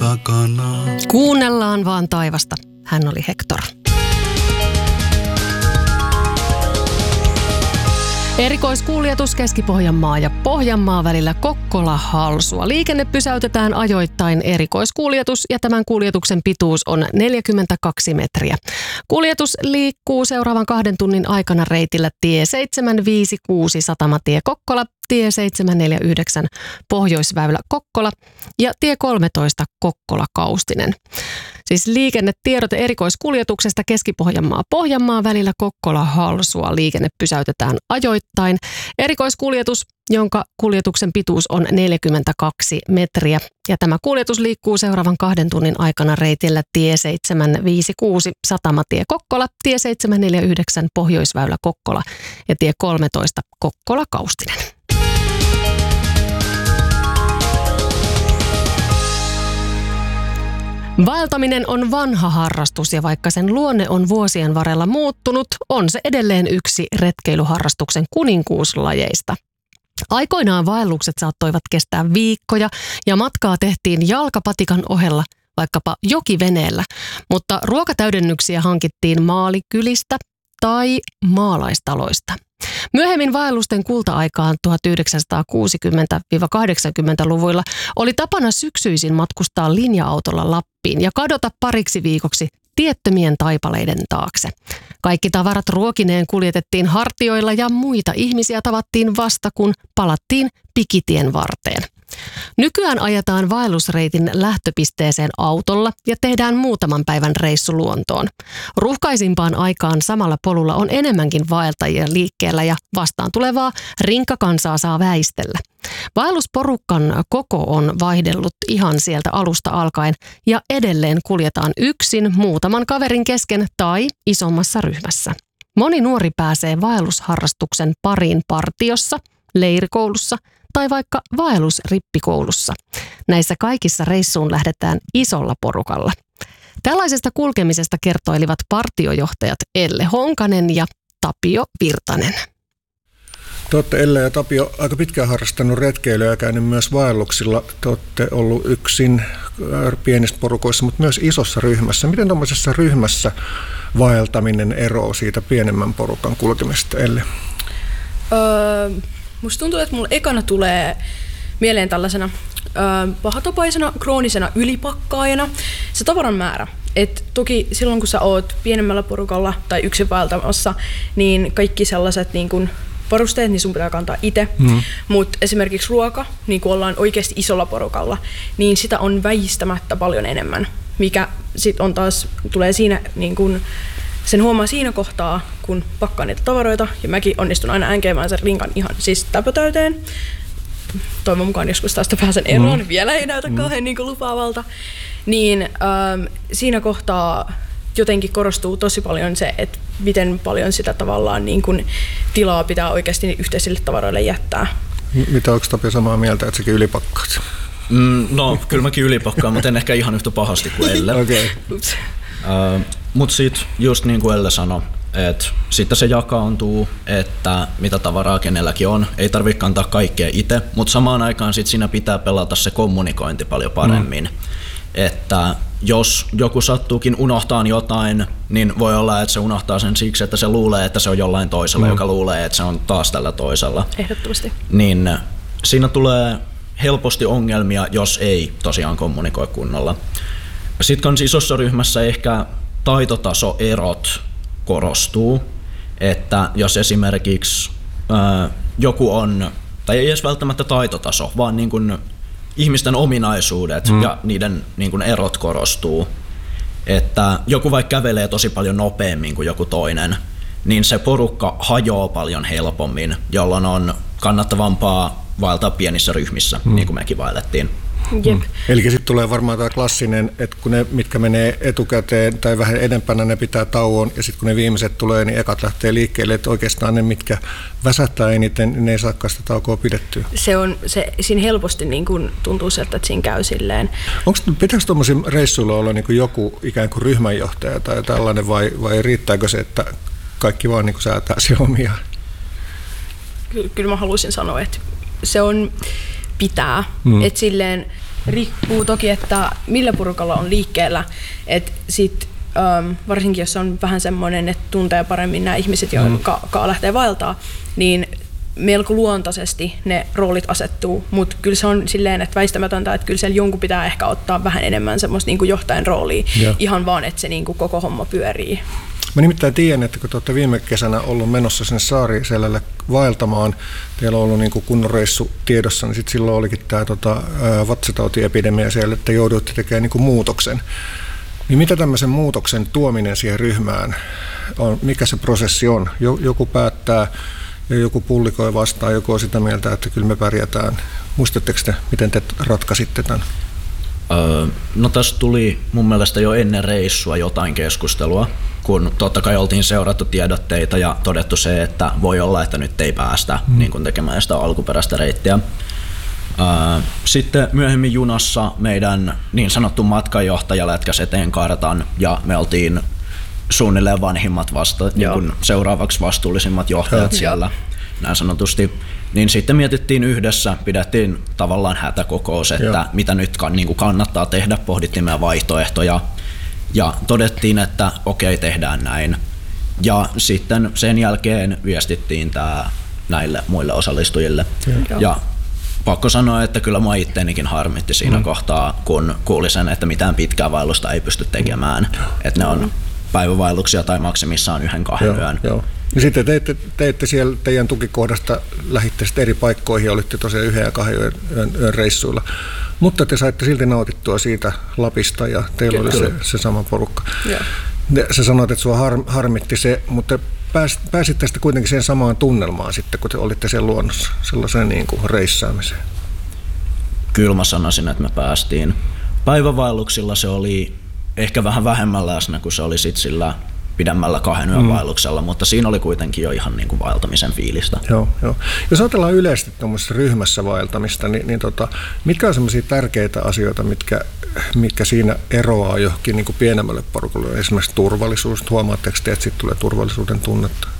takana. Kuunnellaan vaan taivasta. Hän oli Hector. Erikoiskuljetus Keski-Pohjanmaa ja Pohjanmaa välillä Kokkola-Halsua. Liikenne pysäytetään ajoittain erikoiskuljetus ja tämän kuljetuksen pituus on 42 metriä. Kuljetus liikkuu seuraavan 2 tunnin aikana reitillä tie 756 Satamatie Kokkola, tie 749 Pohjoisväylä Kokkola ja tie 13 Kokkola Kaustinen. Siis liikennetiedote erikoiskuljetuksesta Keski-Pohjanmaa välillä Kokkola-Halsua. Liikenne pysäytetään ajoittain. Erikoiskuljetus, jonka kuljetuksen pituus on 42 metriä. Ja tämä kuljetus liikkuu seuraavan 2 tunnin aikana reitillä tie 756 Satamatie Kokkola, tie 749 Pohjoisväylä Kokkola ja tie 13 Kokkola Kaustinen. Vaeltaminen on vanha harrastus ja vaikka sen luonne on vuosien varrella muuttunut, on se edelleen yksi retkeilyharrastuksen kuninkuuslajeista. Aikoinaan vaellukset saattoivat kestää viikkoja ja matkaa tehtiin jalkapatikan ohella vaikkapa jokiveneellä, mutta ruokatäydennyksiä hankittiin maalikylistä tai maalaistaloista. Myöhemmin vaellusten kulta-aikaan 1960-80-luvuilla oli tapana syksyisin matkustaa linja-autolla Lappiin ja kadota pariksi viikoksi tiettömien taipaleiden taakse. Kaikki tavarat ruokineen kuljetettiin hartioilla ja muita ihmisiä tavattiin vasta, kun palattiin pikitien varteen. Nykyään ajetaan vaellusreitin lähtöpisteeseen autolla ja tehdään muutaman päivän reissu luontoon. Ruuhkaisimpaan aikaan samalla polulla on enemmänkin vaeltajia liikkeellä ja vastaan tulevaa rinkkakansaa saa väistellä. Vaellusporukan koko on vaihdellut ihan sieltä alusta alkaen ja edelleen kuljetaan yksin muutaman kaverin kesken tai isommassa ryhmässä. Moni nuori pääsee vaellusharrastuksen pariin partiossa, leirikoulussa tai vaikka vaellusrippikoulussa. Näissä kaikissa reissuun lähdetään isolla porukalla. Tällaisesta kulkemisesta kertoilivat partiojohtajat Elle Honkanen ja Tapio Virtanen. Te olette Elle ja Tapio aika pitkään harrastanut retkeilyä ja käynyt myös vaelluksilla. Te olette ollut yksin pienissä porukoissa, mutta myös isossa ryhmässä. Miten tuollaisessa ryhmässä vaeltaminen eroaa siitä pienemmän porukan kulkemista, Elle? Musta tuntuu, että mulla ekana tulee mieleen tällaisena pahatapaisena, kroonisena ylipakkaajana se tavaran määrä. Et toki silloin, kun sä oot pienemmällä porukalla tai yksin vaeltamassa, niin kaikki sellaiset niin kun varusteet, niin sun pitää kantaa itse. Mutta esimerkiksi ruoka, niin kun ollaan oikeasti isolla porukalla, niin sitä on väistämättä paljon enemmän. Mikä sit on taas, tulee siinä niin kun sen huomaa siinä kohtaa, kun pakkaa niitä tavaroita, ja mäkin onnistun aina änkeämään sen rinkan ihan siis täpötäyteen. Toivon mukaan joskus tästä pääsen eroon, vielä ei näytä kauhean niin kuin lupaavalta. Niin siinä kohtaa jotenkin korostuu tosi paljon se, että miten paljon sitä tavallaan niin kuin tilaa pitää oikeasti yhteisille tavaroille jättää. Mitä onko Tapio samaa mieltä, että säkin ylipakkaat? No, kyllä mäkin ylipakkaan, mutta en ehkä ihan yhtä pahasti kuin Elle. Okay. Mutta sitten just niin kuin Elle sanoi, että sitten se jakaantuu, että mitä tavaraa kenelläkin on. Ei tarvitse kantaa kaikkea itse, mutta samaan aikaan sit siinä pitää pelata se kommunikointi paljon paremmin. Että jos joku sattuukin unohtaa jotain, niin voi olla, että se unohtaa sen siksi, että se luulee, että se on jollain toisella, joka luulee, että se on taas tällä toisella. Ehdottomasti. Niin siinä tulee helposti ongelmia, jos ei tosiaan kommunikoi kunnolla. Sitten kans isossa ryhmässä ehkä taitotasoerot korostuu, että jos esimerkiksi joku on, tai ei edes välttämättä taitotaso, vaan niin kuin ihmisten ominaisuudet ja niiden niin kuin erot korostuu, että joku vaikka kävelee tosi paljon nopeammin kuin joku toinen, niin se porukka hajoaa paljon helpommin, jolloin on kannattavampaa vaeltaa pienissä ryhmissä, niin kuin mekin vaellettiin. Jep. Eli sitten tulee varmaan tämä klassinen, että kun ne, mitkä menee etukäteen tai vähän edempänä, ne pitää tauon, ja sitten kun ne viimeiset tulee, niin ekat lähtee liikkeelle, että oikeastaan ne, mitkä väsähtää eniten, ne ei saakaan sitä taukoa pidettyä. Siinä helposti niin kun tuntuu sieltä, että siinä käy silleen. Pitääkö tuollaisilla reissuilla olla niin kuin joku ikään kuin ryhmänjohtaja tai tällainen, vai riittääkö se, että kaikki vaan niin kuin säätää se omia? Kyllä mä haluaisin sanoa, että se on pitää. Että silleen riippuu toki, että millä porukalla on liikkeellä. Et sit, varsinkin jos on vähän semmoinen, että tuntee paremmin nämä ihmiset, jotka lähtee vaeltaa, niin melko luontaisesti ne roolit asettuu, mutta kyllä se on silleen, että väistämätöntä, että kyllä siellä jonkun pitää ehkä ottaa vähän enemmän semmoista niin kuin johtajan roolia, ihan vaan, että se niin kuin koko homma pyörii. Mä nimittäin tiedän, että kun te olette viime kesänä ollut menossa sinne Saariselälle vaeltamaan, teillä on ollut niin kuin kunnon reissu tiedossa, niin sitten silloin olikin tämä vatsatautiepidemia siellä, että jouduitte tekemään niin kuin muutoksen. Niin mitä tämmöisen muutoksen tuominen siihen ryhmään on, mikä se prosessi on? Joku päättää ja joku publikoi vastaan, joku on sitä mieltä, että kyllä me pärjätään. Muistatteko te, miten te ratkaisitte tämän? No tässä tuli mun mielestä jo ennen reissua jotain keskustelua, kun totta kai oltiin seurattu tiedotteita ja todettu se, että voi olla, että nyt ei päästä niin kuin tekemään sitä alkuperäistä reittiä. Sitten myöhemmin junassa meidän niin sanottu matkanjohtaja lätkäsi eteen kartan ja me oltiin suunnilleen vanhimmat niin kuin seuraavaksi vastuullisimmat johtajat siellä, näin sanotusti. Niin sitten mietittiin yhdessä, pidettiin tavallaan hätäkokous, että mitä nyt niin kuin kannattaa tehdä, pohdittiin meidän vaihtoehtoja ja todettiin, että okei, tehdään näin. Ja sitten sen jälkeen viestittiin tämä näille muille osallistujille. Ja pakko sanoa, että kyllä mua itteenikin harmitti siinä kohtaa, kun kuuli sen, että mitään pitkää vaellusta ei pysty tekemään. Että ne on päivävaelluksia tai maksimissaan 1-2 yön. Ja sitten teitte siellä teidän tukikohdasta, lähditte sitten eri paikkoihin, olitte tosiaan 1 ja 2 yön reissuilla. Mutta te saitte silti nautittua siitä Lapista ja teillä oli se sama porukka. Sä sanoit, että sua harmitti se, mutta pääsitte sitten kuitenkin siihen samaan tunnelmaan sitten, kun te olitte siellä luonnossa, sellaiseen niin kuin reissaamiseen. Kyllä mä sanoisin, että me päästiin. Päivävaelluksilla se oli ehkä vähän vähemmän läsnä, kuin se oli sitten sillä pidemmällä 2 yön vaelluksella, mutta siinä oli kuitenkin jo ihan niin kuin vaeltamisen fiilistä. Joo. Jos ajatellaan yleisesti tuommoisessa ryhmässä vaeltamista, niin mitkä on sellaisia tärkeitä asioita, mitkä siinä eroaa johonkin niin kuin pienemmälle porukalle? Esimerkiksi turvallisuus. Huomaatteko te, että siitä tulee turvallisuuden tunnetta?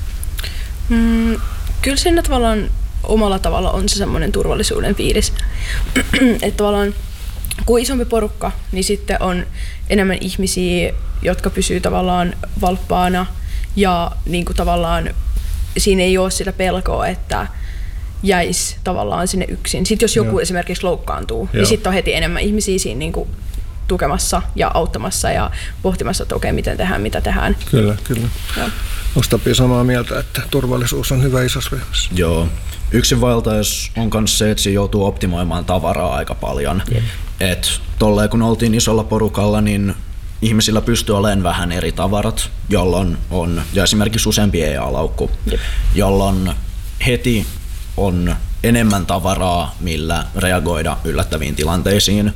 Kyllä siinä tavallaan omalla tavalla on se semmoinen turvallisuuden fiilis. Että tavallaan kun isompi porukka, niin sitten on enemmän ihmisiä, jotka pysyy tavallaan valppaana ja niin kuin tavallaan siinä ei ole sitä pelkoa, että jäisi tavallaan sinne yksin. Sitten jos joku esimerkiksi loukkaantuu, niin sitten on heti enemmän ihmisiä siinä niin kuin tukemassa ja auttamassa ja pohtimassa, että okei, miten tehdään, mitä tehdään. Kyllä. Onko Tapio samaa mieltä, että turvallisuus on hyvä isossa ryhmässä? Joo. Yksin vaeltaessa on myös se, että siinä joutuu optimoimaan tavaraa aika paljon. Et tolleen kun oltiin isolla porukalla, niin ihmisillä pystyy olemaan vähän eri tavarat, jolloin on, ja esimerkiksi useampi EA-laukku, jolloin heti on enemmän tavaraa, millä reagoida yllättäviin tilanteisiin.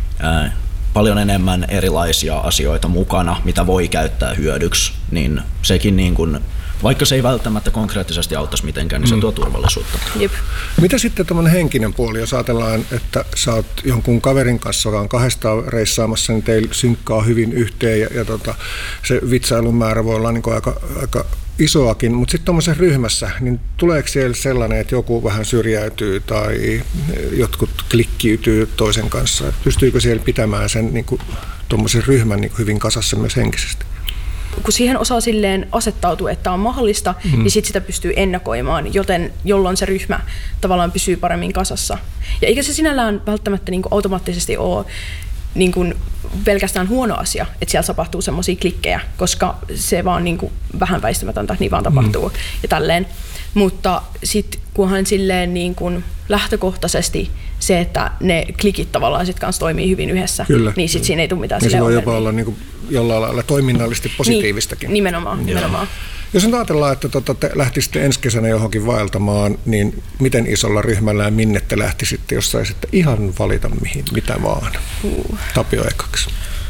Paljon enemmän erilaisia asioita mukana, mitä voi käyttää hyödyksi, niin sekin niin kuin, vaikka se ei välttämättä konkreettisesti auttaisi mitenkään, niin se tuo turvallisuutta. Mitä sitten tämmöinen henkinen puoli, jos ajatellaan, että sä oot jonkun kaverin kanssa, joka on 2 reissaamassa, niin teillä synkkaa hyvin yhteen ja se vitsailun määrä voi olla niin kuin aika isoakin, mutta sitten tuommoisessa ryhmässä, niin tuleeko siellä sellainen, että joku vähän syrjäytyy tai jotkut klikkiytyy toisen kanssa? Pystyykö siellä pitämään sen niin kuin tuommoisen ryhmän niin kuin hyvin kasassa myös henkisesti? Kun siihen osaa silleen asettautua, että on mahdollista, niin sit sitä pystyy ennakoimaan, jolloin se ryhmä tavallaan pysyy paremmin kasassa. Ja eikä se sinällään välttämättä niin kuin automaattisesti ole niin kuin pelkästään huono asia, että siellä tapahtuu semmoisia klikkejä, koska se vaan niin kuin vähän väistämätöntä, että niin vaan tapahtuu ja tälleen. Mutta sitten kunhan silleen niin kuin lähtökohtaisesti se, että ne klikit tavallaan sit kanssa toimii hyvin yhdessä, niin sitten siinä ei tule mitään silleen ongelmia. Se voi jopa olla niin kuin jollain lailla toiminnallisesti positiivistakin. Niin, nimenomaan. Jos nyt ajatellaan, että te lähtisitte ensi kesänä johonkin vaeltamaan, niin miten isolla ryhmällä ja minne te lähtisitte, jos saisitte ihan valita mitä vaan? Tapio ekaksi.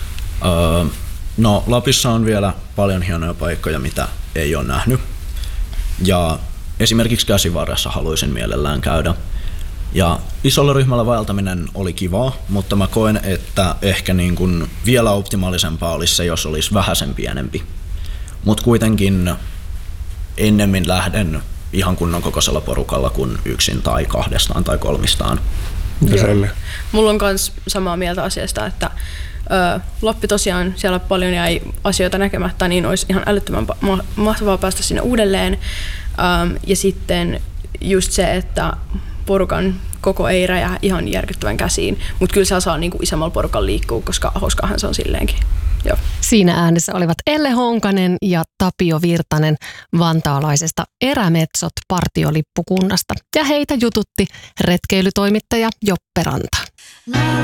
No Lapissa on vielä paljon hienoja paikkoja, mitä ei ole nähnyt. Ja esimerkiksi Käsivarressa haluaisin mielellään käydä. Ja isolla ryhmällä vaeltaminen oli kivaa, mutta mä koen, että ehkä niin kuin vielä optimaalisempaa olisi se, jos olisi vähäsen pienempi. Mutta kuitenkin ennemmin lähden ihan kunnon kokoisella porukalla kuin yksin tai 2 tai 3. Mulla on myös samaa mieltä asiasta, että Lappi tosiaan, siellä paljon jäi asioita näkemättä, niin olisi ihan älyttömän mahtavaa päästä sinne uudelleen. Ja sitten just se, että porukan koko ei räjähä ihan järkyttävän käsiin, mutta kyllä se saa niinku isommalla porukan liikkua, koska hauskaahan se on silleenkin. Joo. Siinä äänessä olivat Elle Honkanen ja Tapio Virtanen vantaalaisesta Erämetsot partiolippukunnasta. Ja heitä jututti retkeilytoimittaja Joppe Ranta.